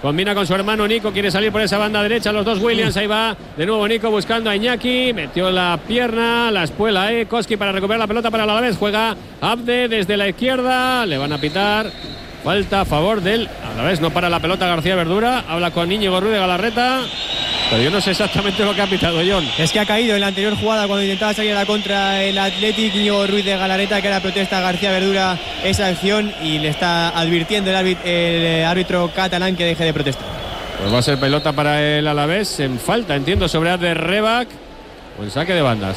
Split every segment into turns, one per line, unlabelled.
combina con su hermano Nico, quiere salir por esa banda derecha, los dos Williams, ahí va de nuevo Nico buscando a Iñaki, metió la pierna, la espuela, Koski para recuperar la pelota para el Alavés, juega Abde desde la izquierda, le van a pitar falta a favor del Alavés, no para la pelota García Verdura, habla con Íñigo Ruiz de Galarreta, pero yo no sé exactamente lo que ha pitado John.
Es que ha caído en la anterior jugada cuando intentaba salir a la contra el Athletic. Íñigo Ruiz de Galarreta, que era protesta a García Verdura esa acción y le está advirtiendo el árbitro catalán que deje de protestar.
Pues va a ser pelota para el Alavés en falta, entiendo, sobre Abde Rebac. Pues saque de banda.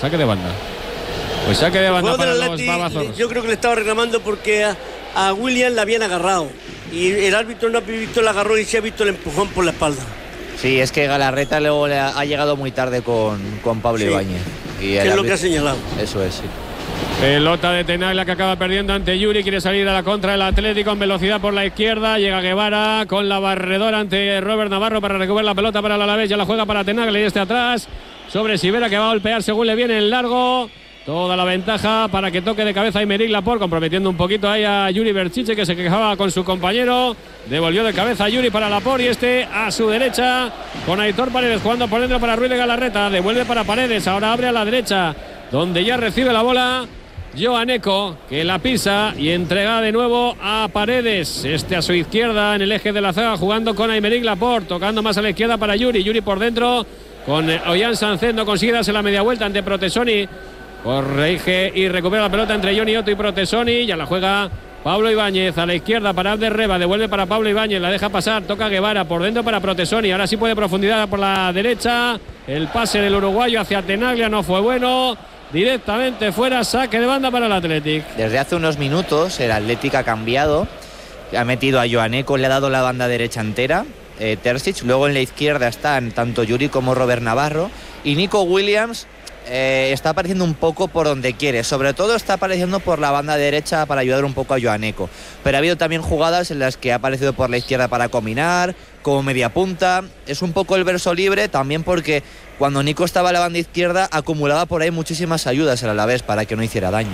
Pues saque de banda para los babazos.
Yo creo que le estaba reclamando porque a William la habían agarrado y el árbitro no ha visto el agarrón y se ha visto el empujón por la espalda.
Sí, es que Galarreta luego le ha llegado muy tarde con Pablo Ibáñez. Y
es lo que ha señalado.
Eso es, sí.
Pelota de Tenaglia que acaba perdiendo ante Yuri, quiere salir a la contra del Atlético en velocidad por la izquierda, llega Guevara con la barredora ante Robert Navarro para recuperar la pelota para el Alavés, ya la juega para Tenaglia y atrás sobre Sivera, que va a golpear según le viene el largo. Toda la ventaja para que toque de cabeza Aymeric Laporte, comprometiendo un poquito ahí a Yuri Berchiche, que se quejaba con su compañero. Devolvió de cabeza a Yuri para Laporte y a su derecha con Aitor Paredes jugando por dentro para Ruiz de Galarreta. Devuelve para Paredes, ahora abre a la derecha donde ya recibe la bola Joaneco, que la pisa y entrega de nuevo a Paredes. A su izquierda en el eje de la zaga jugando con Aymeric Laporte, tocando más a la izquierda para Yuri por dentro con Ollán Sánchez, no consigue darse la media vuelta ante Protesoni. Corrige y recupera la pelota entre Johnny Otto y Protesoni. Ya la juega Pablo Ibáñez a la izquierda para Abde Reba. Devuelve para Pablo Ibáñez. La deja pasar. Toca Guevara por dentro para Protesoni. Ahora sí puede profundidad por la derecha. El pase del uruguayo hacia Tenaglia no fue bueno. Directamente fuera. Saque de banda para el Athletic.
Desde hace unos minutos el Athletic ha cambiado. Ha metido a Joaneco, le ha dado la banda derecha entera. Terzic. Luego en la izquierda están tanto Yuri como Robert Navarro. Y Nico Williams está apareciendo un poco por donde quiere, sobre todo está apareciendo por la banda derecha para ayudar un poco a Joaneco, pero ha habido también jugadas en las que ha aparecido por la izquierda para combinar, como media punta. Es un poco el verso libre también porque cuando Nico estaba a la banda izquierda acumulaba por ahí muchísimas ayudas al Alavés para que no hiciera daño.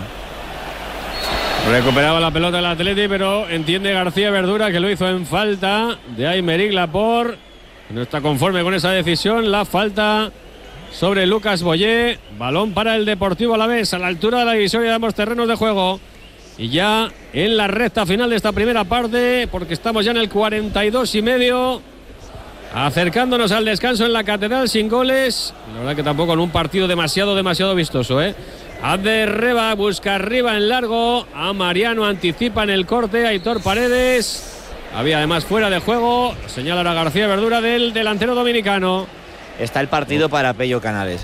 Recuperaba la pelota el Atleti, pero entiende García Verdura que lo hizo en falta de Aymeric Laporte. No está conforme con esa decisión, la falta sobre Lucas Boyé. Balón para el Deportivo Alavés a la altura de la divisoria de ambos terrenos de juego. Y ya en la recta final de esta primera parte, porque estamos ya en el 42,5, acercándonos al descanso en la Catedral sin goles. La verdad que tampoco en un partido demasiado vistoso, Abde Reba busca arriba en largo a Mariano, anticipa en el corte Aitor Paredes. Había además fuera de juego, señala ahora García Verdura del delantero dominicano.
Está el partido para Pello Canales,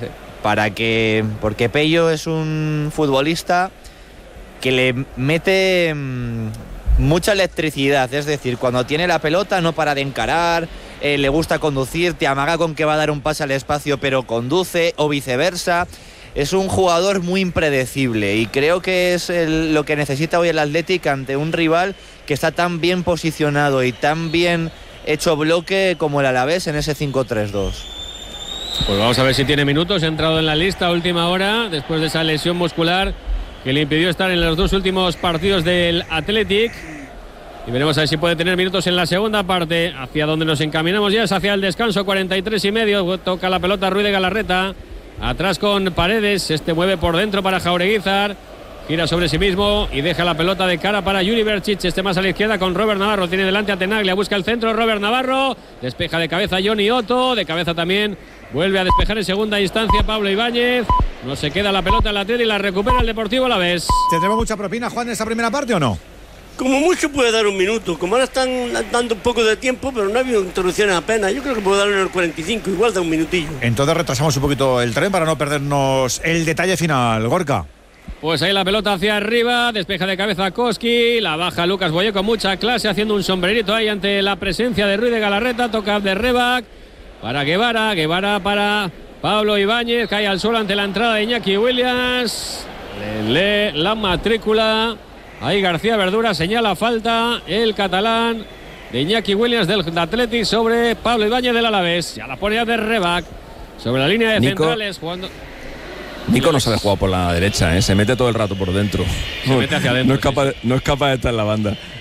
porque Pello es un futbolista que le mete mucha electricidad, es decir, cuando tiene la pelota no para de encarar, le gusta conducir, te amaga con que va a dar un pase al espacio pero conduce, o viceversa. Es un jugador muy impredecible y creo que es lo que necesita hoy el Athletic ante un rival que está tan bien posicionado y tan bien hecho bloque como el Alavés en ese 5-3-2.
Pues vamos a ver si tiene minutos. Ha entrado en la lista a última hora después de esa lesión muscular que le impidió estar en los dos últimos partidos del Athletic. Y veremos a ver si puede tener minutos en la segunda parte. Hacia donde nos encaminamos ya es hacia el descanso, 43,5. Toca la pelota Ruiz de Galarreta. Atrás con Paredes. Mueve por dentro para Jaureguizar. Gira sobre sí mismo y deja la pelota de cara para Yuri Berchiche. Más a la izquierda con Robert Navarro. Tiene delante a Tenaglia. Busca el centro Robert Navarro. Despeja de cabeza Johnny Otto. De cabeza también vuelve a despejar en segunda instancia Pablo Ibáñez. No se queda la pelota en la tierra y la recupera el Deportivo Alavés.
¿Tendremos mucha propina, Juan, en esa primera parte o no?
Como mucho puede dar un minuto. Como ahora están dando un poco de tiempo, pero no ha habido interrupciones apenas. Yo creo que puede darle en el 45, igual da un minutillo.
Entonces retrasamos un poquito el tren para no perdernos el detalle final. Gorka.
Pues ahí la pelota hacia arriba, despeja de cabeza Koski, la baja Lucas Boyé con mucha clase, haciendo un sombrerito ahí ante la presencia de Ruiz de Galarreta. Toca de Rebac para Guevara para Pablo Ibáñez, cae al suelo ante la entrada de Iñaki Williams. Le lee la matrícula. Ahí García Verdura señala falta el catalán de Iñaki Williams del Athletic sobre Pablo Ibáñez del Alavés. Ya la pone a de Rebac sobre la línea de centrales jugando.
Nico no sabe jugar por la derecha, se mete todo el rato por dentro.
Se mete hacia adentro.
No es capaz de estar en la banda.